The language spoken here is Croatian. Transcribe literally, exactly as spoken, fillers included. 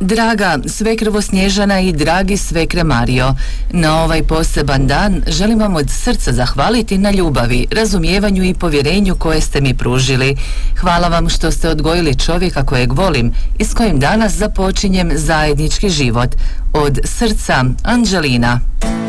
Draga svekrvo Snježana i dragi svekre Mario, na ovaj poseban dan želim vam od srca zahvaliti na ljubavi, razumijevanju i povjerenju koje ste mi pružili. Hvala vam što ste odgojili čovjeka kojeg volim i s kojim danas započinjem zajednički život. Od srca, Anđelina.